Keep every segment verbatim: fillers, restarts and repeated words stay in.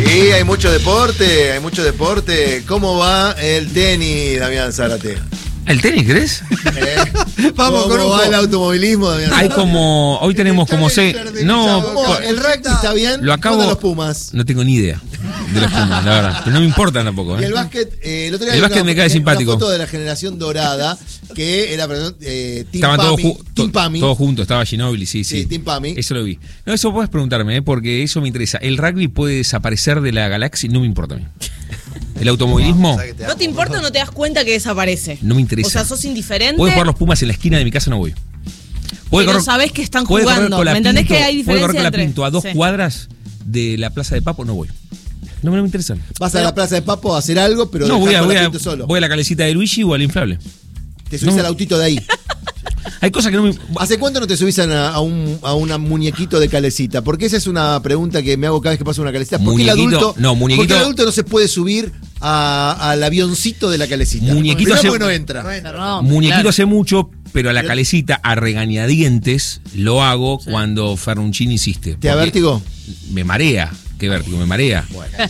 Sí, hay mucho deporte, hay mucho deporte. ¿Cómo va el tenis, Damián Zárate? ¿El tenis, crees? ¿Eh? Vamos ¿Cómo con un va poco. el automovilismo, Damián Hay Zárate? como. Hoy tenemos como seis. No, ¿Cómo? ¿El rugby está bien? Lo acabo. ¿Cuándo los Pumas? No tengo ni idea de los Pumas, la verdad. Pero no me importa tampoco. Y ¿eh? el básquet, eh, el otro día El vi básquet una- me cae una simpático. foto de la generación dorada, que era eh, Team Estaban todos, Pami. ju- Team to- Pami. todos juntos, estaba Ginóbili, sí, sí. Sí, Team Pami. Eso lo vi. No, eso puedes preguntarme, ¿eh? Porque eso me interesa. ¿El rugby puede desaparecer de la galaxia? No me importa a mí. ¿El automovilismo? ¿No te importa o no te das cuenta que desaparece? No me interesa. O sea, sos indiferente. ¿Puede jugar los Pumas en la esquina de mi casa? No voy. ¿Puede Pero sabés que están puede correr jugando. con la ¿Me entendés Pinto? que hay ¿Puede correr diferencia con la entre- Pinto a dos Sí. cuadras de la Plaza de Papo? No voy. No me, no me interesa. Vas a la Plaza de Papo a hacer algo, pero No, dejás voy a, con voy, la a, gente solo. voy a la calecita de Luigi o al inflable. Te subís no. al autito de ahí. Hay cosas que no me... ¿Hace cuánto no te subís a, a un a una muñequito de calecita? Porque esa es una pregunta que me hago cada vez que paso una calecita. ¿Por qué el Muñequito, adulto, no, muñequito- ¿por qué el adulto no se puede subir a- al avioncito de la calecita? Muñequito Primero se- porque no entra. Perdón, Muñequito claro. hace mucho, pero a la calecita, a regañadientes, lo hago cuando Ferruncini insiste. ¿Te da Porque vértigo? Me marea. ¿Qué vértigo? Me marea.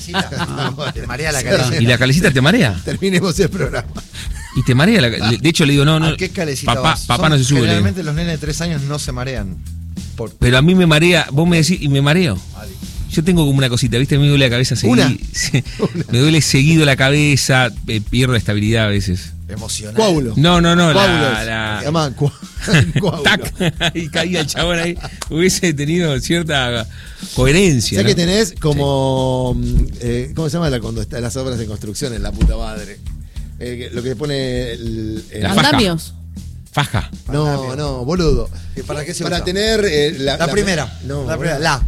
Te marea la calecita. ¿Y la calecita te marea? Terminemos el programa. Y te marea. La, de hecho, le digo, no, no. ¿A qué calecita Papá, vas? papá Son- no se sube. le digo. Generalmente los nenes de tres años no se marean. Por- Pero a mí me marea. Vos me decís, y me mareo. Yo tengo como una cosita, ¿viste? Me duele la cabeza seguido. ¿Una? Sí, me duele seguido la cabeza, eh, pierdo estabilidad a veces. emocional. Coágulo. No, no, no. Coágulos. La, la- Se llama cua- coágulo. Tac, y caía el chabón ahí. Hubiese tenido cierta coherencia. ¿Sabes ¿no? que tenés como. eh, ¿Cómo se llama la, cuando está las obras de construcción en la puta madre? Eh, que- lo que pone el. el- La faja. Andamios. Faja. no, no, boludo. ¿Y para qué se Para usa? tener. eh, la, La primera. No, La primera. boludo.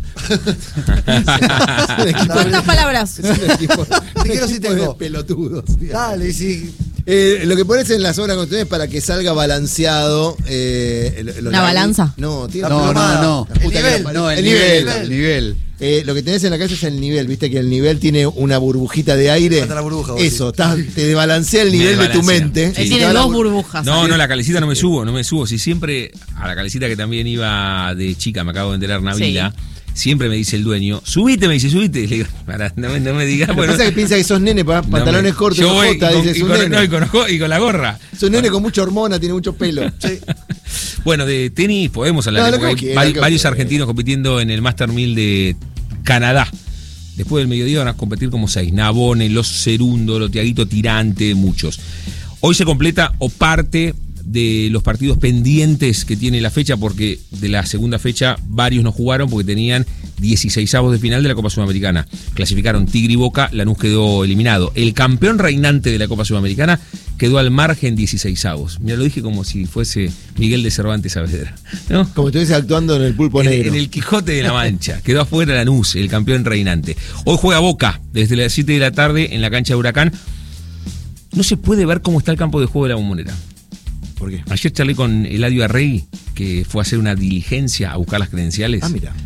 La. Es un equipo- ¿Cuántas palabras? es un equipo- Te quiero un si equipo de tengo. pelotudos. Dale, sí. Eh, lo que pones en las obras de construcción es para que salga balanceado. Eh, el- los ¿Una labi- balanza? No, tiene No, una no, plomada. no. La puta El que nivel. la parió. No, el el nivel. nivel. El nivel. Eh, lo que tenés en la calle es el nivel, viste que el nivel tiene una burbujita de aire. Falta la burbuja, vos Eso, está- te desbalancea el Me nivel de tu desbalancea. mente. Él Él Y te tiene va la dos bur- burbujas. No, no, la calecita no me subo, no me subo. Si siempre a la calecita que también iba de chica, me acabo de enterar, Navila, siempre me dice el dueño, subite, me dice, subite. Y le digo, "Pará, no, me- no me digas. Lo que bueno, pasa es que piensa que sos nene, pa- no pantalones me- cortos, yo voy Jota, y con, dices, y un con- nene. no, y con, ojo- y con la gorra. Es un nene con mucha hormona, tiene mucho pelo. Sí. Bueno, de tenis podemos hablar, No, ¿eh? lo porque hay que quiera, vari- lo que varios quiera. argentinos compitiendo en el Master mil de Canadá. Después del mediodía van a competir como seis. Navone, Los Cerundo, Lo Tiaguito Tirante, muchos. Hoy se completa o parte de los partidos pendientes que tiene la fecha, porque de la segunda fecha varios no jugaron porque tenían dieciseisavos de final de la Copa Sudamericana. Clasificaron Tigre y Boca, Lanús quedó eliminado. El campeón reinante de la Copa Sudamericana quedó al margen dieciseisavos. Mira, lo dije como si fuese Miguel de Cervantes Saavedra, ¿no? Como estuviese actuando en el pulpo En, negro. en el Quijote de la Mancha. Quedó afuera Lanús, el campeón reinante. Hoy juega Boca desde las siete de la tarde en la cancha de Huracán. No se puede ver cómo está el campo de juego de la Bombonera. ¿Por qué? Ayer charlé con Eladio Arregui, que fue a hacer una diligencia a buscar las credenciales. Ah, mira.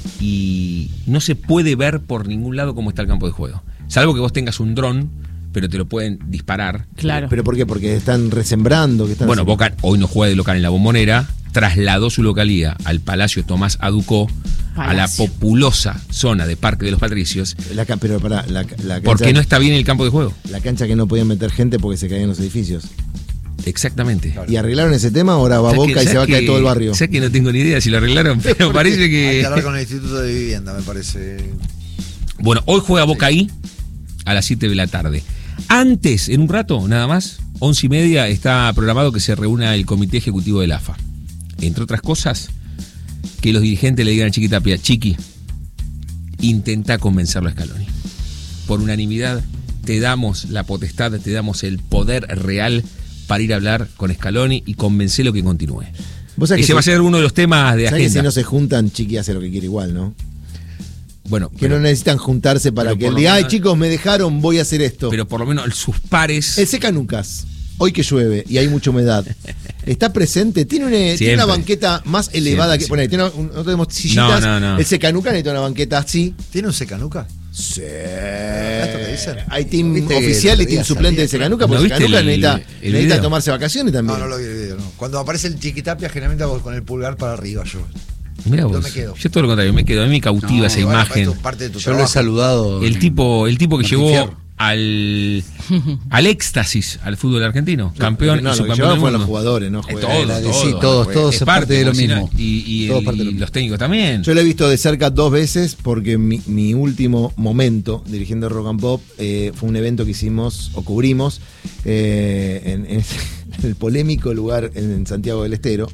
Y no se puede ver por ningún lado cómo está el campo de juego. Salvo que vos tengas un dron, pero te lo pueden disparar. Claro. ¿Pero por qué? Porque están resembrando. Que están Bueno, haciendo- Boca hoy no juega de local en la Bombonera, trasladó su localía al Palacio Tomás Aducó, a la Palacio. populosa zona de Parque de los Patricios, La, ca- pero pará, la, la cancha, porque no está bien el campo de juego. la cancha que no podían meter gente porque se caían los edificios. Exactamente. ¿Y arreglaron ese tema? Ahora va ¿Sabes Boca que- y se va a sabes caer que- todo el barrio. Sé que no tengo ni idea si lo arreglaron, pero parece Hay que que... hablar con el Instituto de Vivienda, me parece. Bueno, hoy juega Boca ahí a las siete de la tarde. Antes, en un rato, nada más, once y media, está programado que se reúna el Comité Ejecutivo del A F A. Entre otras cosas, que los dirigentes le digan a Chiqui Tapia, Chiqui, intenta convencerlo a Scaloni. Por unanimidad, te damos la potestad, te damos el poder real para ir a hablar con Scaloni y convencerlo que continúe. Vos sabés Ese que va a si- ser uno de los temas de ¿sabés que agenda. si no se juntan, Chiqui hace lo que quiere igual, ¿no? Bueno, Que pero, no necesitan juntarse para pero que por él lo diga, ay menos- chicos, me dejaron, voy a hacer esto. pero por lo menos sus pares... El Secanucas, hoy que llueve y hay mucha humedad, está presente, tiene una, tiene Siempre. una banqueta más elevada Siempre, que. Bueno, tiene un- nosotros tenemos No, sillitas. no, no. El Secanuca necesita una banqueta así. ¿Tiene un secanuca? Sí. ¿Esto que dicen? Hay team ¿Viste que oficial y el otro team día suplente de salía? Secanuca, ¿No porque viste Secanuca el- necesita, el necesita video? tomarse vacaciones también. No, no lo vi el video, no. Cuando aparece el Chiquitapia, generalmente hago con el pulgar para arriba yo. Mirá Yo vos. me quedo. Yo todo lo contrario, me quedo. A mí me cautiva No, esa bueno, imagen. esto es parte de tu Yo lo he trabajo. saludado. El tipo, el tipo que Martín llevó Fierro. al, al éxtasis al fútbol argentino. Campeón no, y lo que subcampeón llevaban del fueron mundo. los jugadores, ¿no? Eh, Juegan. todos, la de- todos. sí, todos, todos Es es parte de lo mismo. emocionante. Y, y Todo el- parte de lo y mismo. los técnicos también. Yo lo he visto de cerca dos veces porque mi, mi último momento dirigiendo Rock and Pop eh, fue un evento que hicimos o cubrimos eh, en, en el polémico lugar en Santiago del Estero.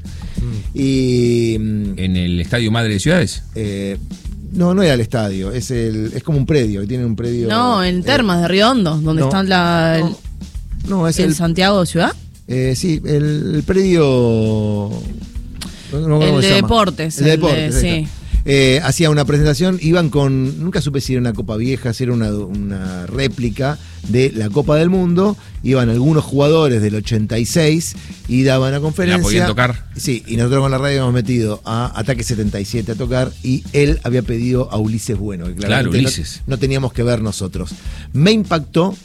Y mm, En el Estadio Madre de Ciudades. eh, no, no era el estadio, es el es como un predio, que tiene un predio. No, en eh, Termas de Río Hondo, donde no, están la, el, no, no, es en el, Santiago de Ciudad. eh, sí, el, el predio. no, no, El ¿cómo se de llama? deportes, El de el de- deportes, ahí sí. está. Eh, hacía una presentación, iban con, nunca supe si era una copa vieja, si era una, una réplica de la Copa del Mundo, iban algunos jugadores del ochenta y seis y daban una conferencia. ¿La podían tocar? Sí, y nosotros con la radio habíamos metido a Ataque setenta y siete a tocar y él había pedido a Ulises Bueno, que Claro, claramente Ulises. No, no teníamos que ver nosotros. Me impactó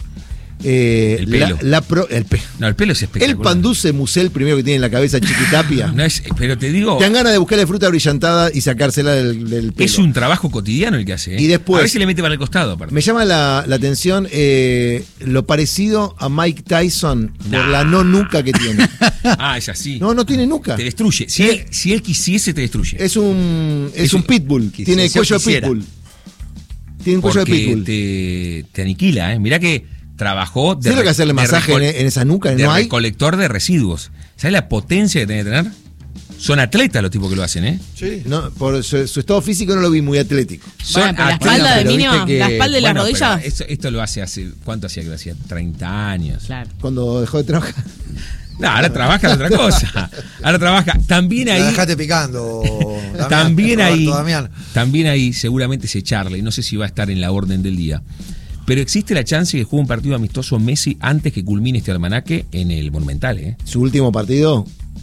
eh, El pelo. La, la pro- el, pe- No, el pelo es el espectacular. Panduce Musel primero que tiene en la cabeza Chiquitapia. No es, pero te digo, Te dan ganas de buscarle fruta brillantada y sacársela del, del pelo. es un trabajo cotidiano el que hace. ¿eh? Y después- A veces le mete para el costado, aparte. Me llama la, la atención eh, lo parecido a Mike Tyson por Nah. la no nuca que tiene. Ah, es así. No, no tiene nuca. Te destruye. Si él, si él quisiese, te destruye. Es un, es Es un un- pitbull. quisiera, Tiene yo cuello de quisiera. pitbull. Tiene un cuello de Porque pitbull. te, te aniquila, ¿eh? Mirá que trabajó de, ¿Sabes lo que re- hacerle de masaje recol- en, en esa nuca? de ¿No hay? recolector de residuos. ¿Sabes la potencia que tiene que tener? Son atletas los tipos que lo hacen, ¿eh? Sí. No, por su, su estado físico no lo vi muy atlético. Son Bueno, pero la atletas. espalda de pero mínima, viste que- la espalda y las Bueno, pero rodillas. Esto, esto lo hace hace. ¿Cuánto hacía que lo hacía? treinta años. Claro. Cuando dejó de trabajar. No, ahora trabaja en otra cosa. Ahora trabaja. También La ahí. dejaste picando. Damián, También ahí, Roberto Damián. también ahí seguramente se charla y no sé si va a estar en la orden del día. Pero existe la chance de que juegue un partido amistoso Messi antes que culmine este almanaque en el Monumental, ¿eh? Su último partido.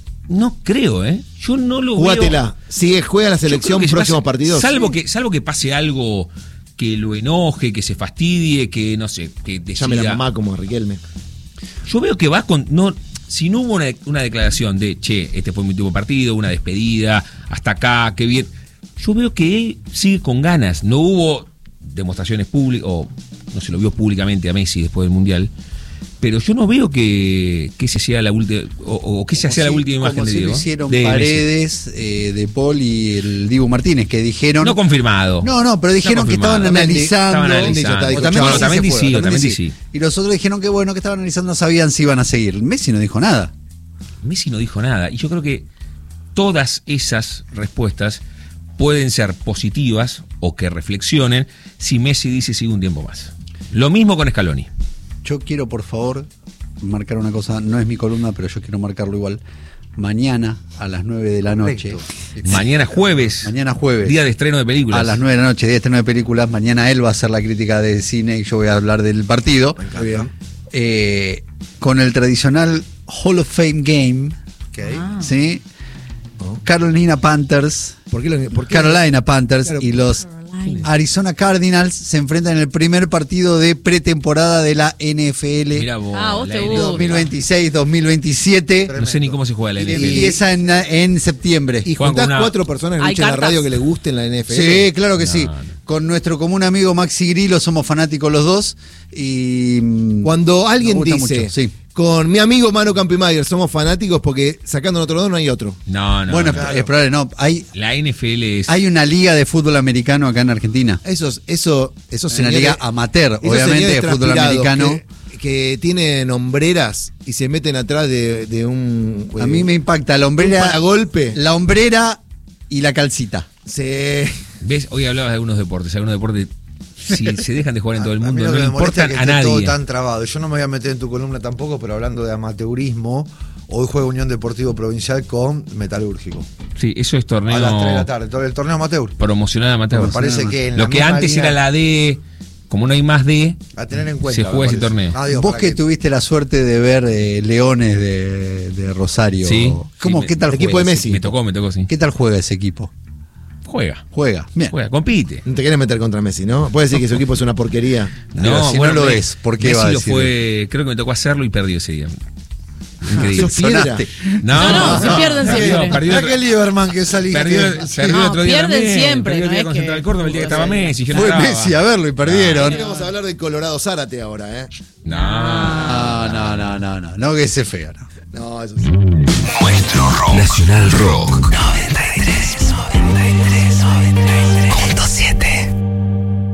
No creo, ¿eh? Yo no lo Jugátela. veo. Si juega la Yo creo selección que se próximos pase- partidos. Salvo que, salvo que pase algo que lo enoje, que se fastidie, que no sé, que Llame la decida. mamá como Riquelme. Yo veo que va con. No, si no hubo una, una declaración de, che, este fue mi último partido, una despedida, hasta acá, qué bien. Yo veo que él sigue con ganas. No hubo demostraciones públicas, o no se lo vio públicamente a Messi después del Mundial. Pero yo no veo que, que ese sea la última, o, o que esa sea la Como si- última imagen como de si lo Diego. hicieron de Messi. Paredes, eh, De Paul y el Dibu Martínez, que dijeron. No confirmado. No, no, pero dijeron No que estaban confirmado. analizando. Estaban analizando. O Otamendi Bueno, sí Otamendi se fue, sí, Otamendi Otamendi sí. Y los otros dijeron que bueno, que estaban analizando, no sabían si iban a seguir. Messi no dijo nada. Messi no dijo nada. Y yo creo que todas esas respuestas pueden ser positivas o que reflexionen si Messi dice sigue un tiempo más. Lo mismo con Scaloni. Yo quiero, por favor, marcar una cosa. No es mi columna, pero yo quiero marcarlo igual. Mañana a las nueve de la noche. Correcto. Mañana jueves. Mañana jueves. Día de estreno de películas. A las nueve de la noche, día de estreno de películas. Mañana él va a hacer la crítica de cine y yo voy a hablar del partido. Me encanta. Eh, con el tradicional Hall of Fame Game. Ok. Ah. ¿Sí? Carolina Panthers. ¿Por qué lo- por qué- Carolina Panthers Claro, y los Carolina. Arizona Cardinals se enfrentan en el primer partido de pretemporada de la N F L Mirá vos, Ah, vos la te N F L. gusta. dos mil veintiséis dos mil veintisiete. No sé ni cómo se juega la Y N F L. empieza en, en septiembre. Y Juan, juntás con una- cuatro personas que Hay escuchen la cartas. radio que le gusten la N F L. Sí, claro que No, sí. no. Con nuestro común amigo Maxi Grillo somos fanáticos los dos. Y mm, Cuando alguien nos gusta dice, mucho, sí. con mi amigo Manu Campimayer somos fanáticos porque sacando otro dos no hay otro. No, no. bueno, no. es probable, no. Hay, La N F L es. hay una liga de fútbol americano acá en Argentina. Esos, eso, esos Una señores, liga amateur, esos obviamente, señores de fútbol transpirados americano. Que, que tienen hombreras y se meten atrás de, de un. A mí me impacta la hombrera, un paragolpe. la hombrera y la calcita. Se. ¿Ves? Hoy hablabas de algunos deportes. Algunos deportes, si se dejan de jugar en todo el A mí mundo, lo no que me molesta importan es que a esté todo nadie. tan trabado. Yo no me voy a meter en tu columna tampoco, pero hablando de amateurismo, hoy juega Unión Deportivo Provincial con Metalúrgico. Sí, eso es torneo. A las tres de la tarde. Todo el torneo amateur. Promocional amateur. Me parece que en la Lo que misma antes línea- era la D, como no hay más D, A tener en cuenta. se juega me ese parece. torneo. Adiós, Vos para que tuviste la suerte de ver eh, Leones de, de Rosario. Sí. ¿Cómo, Sí, ¿Qué tal el juega equipo de ese Messi. me tocó, me tocó, sí. ¿Qué tal juega ese equipo? Juega, Juega. Bien. juega, compite. No te querés meter contra Messi, ¿no? Puedes decir que su equipo es una porquería. Pero si no lo Me- es, ¿por qué Messi va a lo decir? fue, creo que me tocó hacerlo y perdió ese día. Increíble. Sos piedra. Sonaste. No, no, se pierden perdió, siempre. perdió Mirá otro- que Lieberman que saliste. Perdió, Sí. perdió No, otro día pierden también, siempre, perdió el no día es con que- Central Córdoba, el día que estaba Messi. Yo no Fue estaba. Messi a verlo y perdieron. Vamos a hablar de Colorado Zárate ahora, ¿eh? No. No, no, no, no, no. No que se feo, no. No, eso sí. Nuestro rock. Nacional Rock noventa y tres.